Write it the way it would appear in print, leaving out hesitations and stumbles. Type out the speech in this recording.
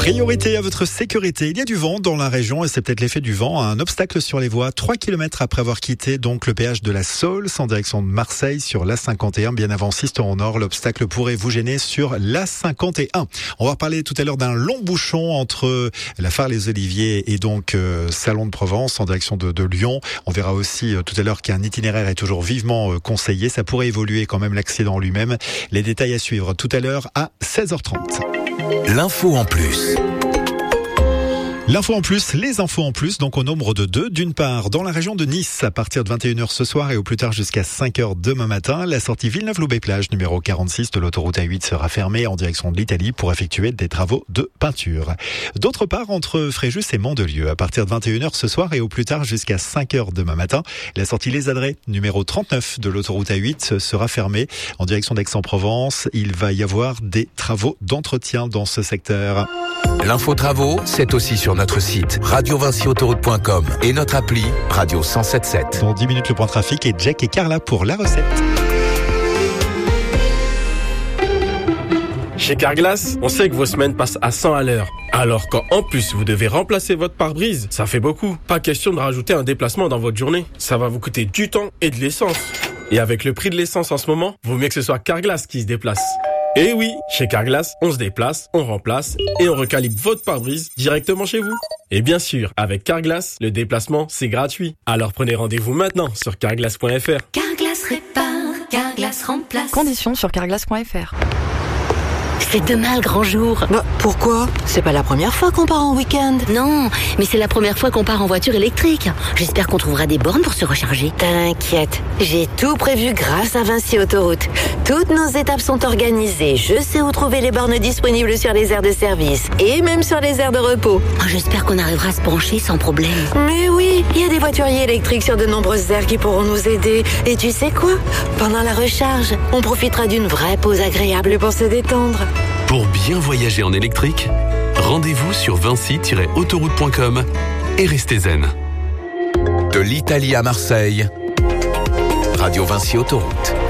Priorité à votre sécurité. Il y a du vent dans la région et c'est peut-être l'effet du vent. Un obstacle sur les voies. 3 km après avoir quitté donc le péage de la Saulce en direction de Marseille sur l'A51. Bien avant Sisteron Nord, l'obstacle pourrait vous gêner sur l'A51. On va reparler tout à l'heure d'un long bouchon entre la Phare-les-Oliviers et donc Salon de Provence en direction de Lyon. On verra aussi tout à l'heure qu'un itinéraire est toujours vivement conseillé. Ça pourrait évoluer quand même l'accident lui-même. Les détails à suivre tout à l'heure à 16h30. L'info en plus. L'info en plus, les infos en plus, donc au nombre de 2. D'une part, dans la région de Nice, à partir de 21h ce soir et au plus tard jusqu'à 5h demain matin, la sortie Villeneuve-Loubet-Plage numéro 46 de l'autoroute A8 sera fermée en direction de l'Italie pour effectuer des travaux de peinture. D'autre part, entre Fréjus et Mandelieu, à partir de 21h ce soir et au plus tard jusqu'à 5h demain matin, la sortie Les Adrets numéro 39 de l'autoroute A8 sera fermée en direction d'Aix-en-Provence. Il va y avoir des travaux d'entretien dans ce secteur. L'info travaux, c'est aussi sur notre site radiovinciautoroute.com et notre appli Radio 107.7. Dans 10 minutes, le point trafic et Jack et Carla pour la recette. Chez Carglass, on sait que vos semaines passent à 100 à l'heure. Alors quand en plus vous devez remplacer votre pare-brise, ça fait beaucoup. Pas question de rajouter un déplacement dans votre journée. Ça va vous coûter du temps et de l'essence. Et avec le prix de l'essence en ce moment, vaut mieux que ce soit Carglass qui se déplace. Et oui, chez Carglass, on se déplace, on remplace et on recalibre votre pare-brise directement chez vous. Et bien sûr, avec Carglass, le déplacement, c'est gratuit. Alors prenez rendez-vous maintenant sur carglass.fr. Carglass répare, Carglass remplace. Conditions sur carglass.fr. C'est demain le grand jour. Bah, pourquoi ? C'est pas la première fois qu'on part en week-end. Non, mais c'est la première fois qu'on part en voiture électrique. J'espère qu'on trouvera des bornes pour se recharger. T'inquiète, j'ai tout prévu grâce à Vinci Autoroute. Toutes nos étapes sont organisées. Je sais où trouver les bornes disponibles sur les aires de service et même sur les aires de repos. Oh, j'espère qu'on arrivera à se brancher sans problème. Mais oui, il y a des voituriers électriques sur de nombreuses aires qui pourront nous aider. Et tu sais quoi ? Pendant la recharge, on profitera d'une vraie pause agréable pour se détendre. Pour bien voyager en électrique, rendez-vous sur vinci-autoroute.com et restez zen. De l'Italie à Marseille, Radio Vinci Autoroute.